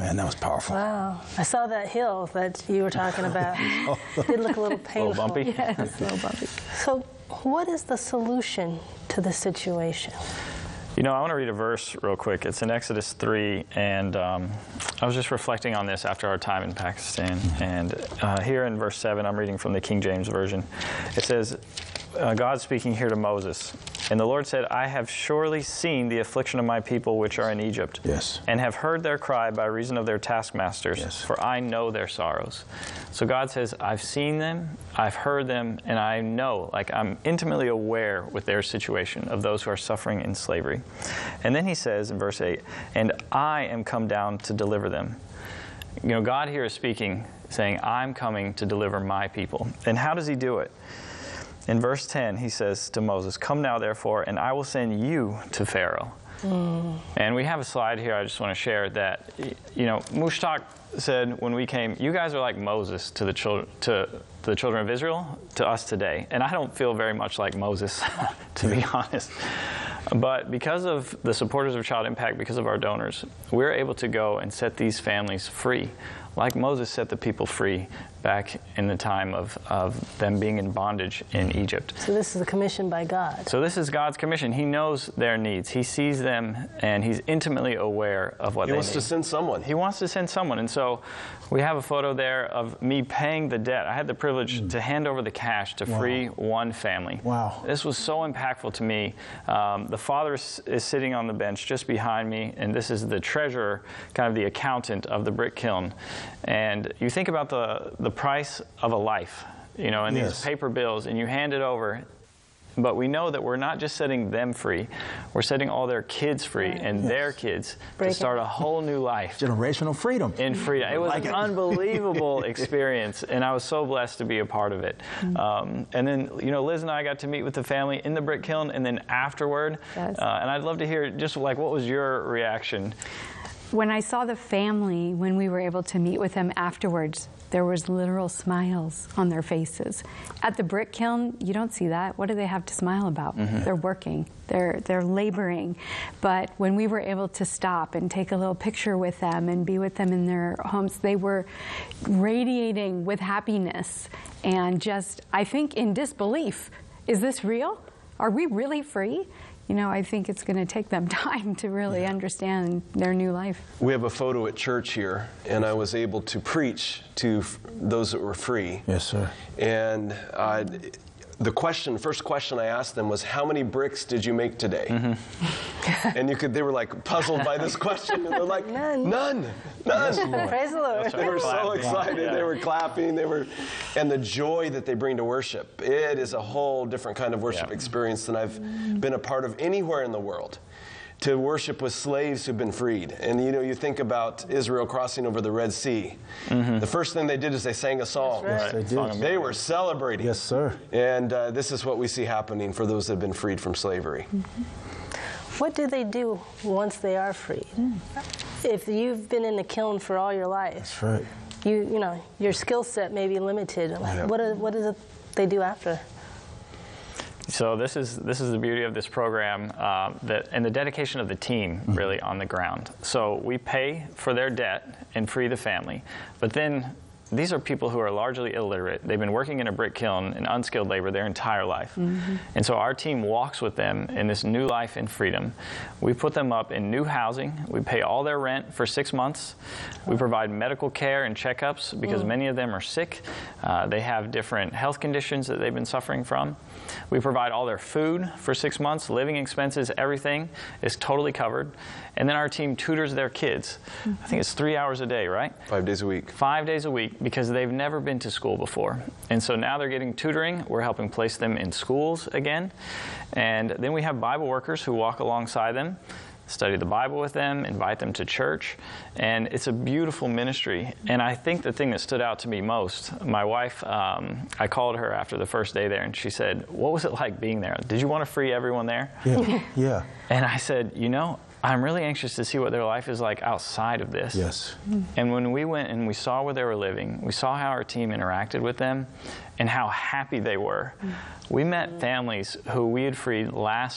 Man, that was powerful. Wow. I saw that hill that you were talking about. It did look a little painful. A little bumpy? Yes, a little bumpy. So what is the solution to the situation? You know, I want to read a verse real quick. It's in Exodus 3, and I was just reflecting on this after our time in Pakistan. And here in verse 7, I'm reading from the King James Version. It says, God speaking here to Moses, and the Lord said, I have surely seen the affliction of my people which are in Egypt, yes, and have heard their cry by reason of their taskmasters, yes, for I know their sorrows. So God says, I've seen them, I've heard them, and I know, like I'm intimately aware with their situation of those who are suffering in slavery. And then he says in verse 8, and I am come down to deliver them. You know, God here is speaking, saying, I'm coming to deliver my people. And how does he do it? In verse 10, he says to Moses, come now, therefore, and I will send you to Pharaoh. And we have a slide here I just want to share that, you know, Mushtaq said when we came, you guys are like Moses to the children of Israel, to us today. And I don't feel very much like Moses, to be honest. But because of the supporters of Child Impact, because of our donors, we're able to go and set these families free, like Moses set the people free back in the time of them being in bondage in Egypt. So this is a commission by God. So this is God's commission. He knows their needs. He sees them, and he's intimately aware of what they need. He wants to send someone. He wants to send someone. And so we have a photo there of me paying the debt. I had the privilege to hand over the cash to free one family. Wow. This was so impactful to me. The father is sitting on the bench just behind me, and this is the treasurer, kind of the accountant of the brick kiln. And you think about the price of a life, you know, and these paper bills, and you hand it over. But we know that we're not just setting them free, we're setting all their kids free and their kids to start a whole new life. Generational freedom. In freedom. It was an unbelievable experience, and I was so blessed to be a part of it. And then, you know, Liz and I got to meet with the family in the brick kiln, and then afterward, and I'd love to hear just like, what was your reaction? When I saw the family, when we were able to meet with them afterwards, there was literal smiles on their faces. At the brick kiln, you don't see that. What do they have to smile about? They're working, they're laboring. But when we were able to stop and take a little picture with them and be with them in their homes, they were radiating with happiness and just, I think, in disbelief. Is this real? Are we really free? You know, I think it's going to take them time to really understand their new life. We have a photo at church here, and I was able to preach to those that were free. Yes, sir. And the first question I asked them was, how many bricks did you make today? And they were like puzzled by this question, and they're like, none. Praise the Lord. They were so excited. They were clapping. And the joy that they bring to worship. It is a whole different kind of worship experience than I've been a part of anywhere in the world. To worship with slaves who've been freed. And you know, you think about Israel crossing over the Red Sea. The first thing they did is they sang a song. That's right. Yes, they did. They were celebrating. Yes, sir. And this is what we see happening for those that have been freed from slavery. What do they do once they are freed? If you've been in the kiln for all your life, That's right. you know, your skill set may be limited. What is it they do after? So this is the beauty of this program and the dedication of the team really on the ground. So we pay for their debt and free the family, but then these are people who are largely illiterate. They've been working in a brick kiln in unskilled labor their entire life. And so our team walks with them in this new life in freedom. We put them up in new housing. We pay all their rent for 6 months. We provide medical care and checkups because many of them are sick. They have different health conditions that they've been suffering from. We provide all their food for 6 months, living expenses, everything is totally covered. And then our team tutors their kids. I think it's 3 hours a day, right? 5 days a week. 5 days a week, because they've never been to school before. And so now they're getting tutoring. We're helping place them in schools again. And then we have Bible workers who walk alongside them, study the Bible with them, invite them to church. And it's a beautiful ministry. And I think the thing that stood out to me most, my wife, I called her after the first day there, and she said, what was it like being there? Did you want to free everyone there? Yeah. And I said, you know, I'm really anxious to see what their life is like outside of this. Yes. And when we went and we saw where they were living, we saw how our team interacted with them and how happy they were. We met families who we had freed last